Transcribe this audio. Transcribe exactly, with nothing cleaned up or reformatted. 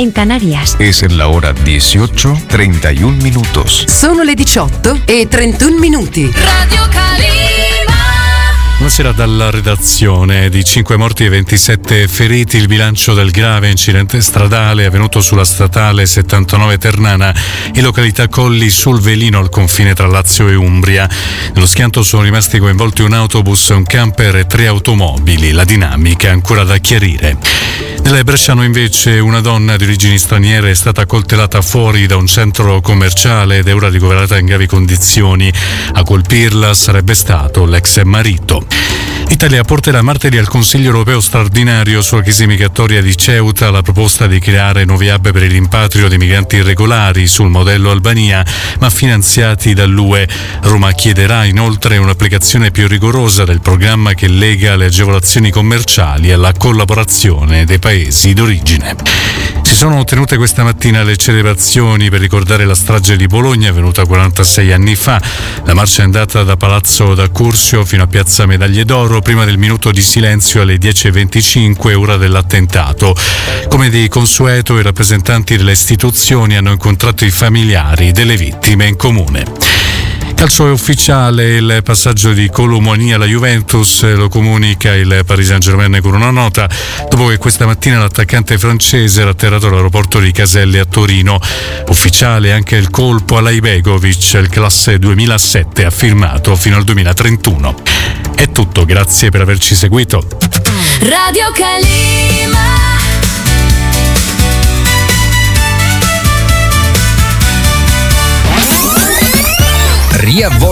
en Canarias. Es la hora dieciocho, treinta y un minutos. Sono le diciotto e trentuno minuti. Radio Calima. Buonasera dalla redazione. Di cinque morti e ventisette feriti il bilancio del grave incidente stradale avvenuto sulla statale settantanove Ternana in località Colli sul Velino al confine tra Lazio e Umbria. Nello schianto sono rimasti coinvolti un autobus, un camper e tre automobili. La dinamica è ancora da chiarire. Nel Bresciano invece una donna di origini straniere è stata coltellata fuori da un centro commerciale ed è ora ricoverata in gravi condizioni. A colpirla sarebbe stato l'ex marito. L'Italia porterà martedì al Consiglio europeo straordinario sulla crisi migratoria di Ceuta la proposta di creare nuovi hub per il rimpatrio di migranti irregolari sul modello Albania, ma finanziati dall'U E. Roma chiederà inoltre un'applicazione più rigorosa del programma che lega le agevolazioni commerciali alla collaborazione dei paesi d'origine. Si sono tenute questa mattina le celebrazioni per ricordare la strage di Bologna avvenuta quarantasei anni fa. La marcia è andata da Palazzo d'Accursio fino a Piazza Medaglie d'Oro prima del minuto di silenzio alle dieci e venticinque, ora dell'attentato. Come di consueto, i rappresentanti delle istituzioni hanno incontrato i familiari delle vittime in comune. Calcio è ufficiale il passaggio di Kolo Muani alla Juventus, lo comunica il Paris Saint-Germain con una nota, dopo che questa mattina l'attaccante francese era atterrato all'aeroporto di Caselle a Torino. Ufficiale anche il colpo alla Ibegovic, il classe duemilasette ha firmato fino al duemilatrentuno. È tutto, grazie per averci seguito. Radio Calima. Riavvolgere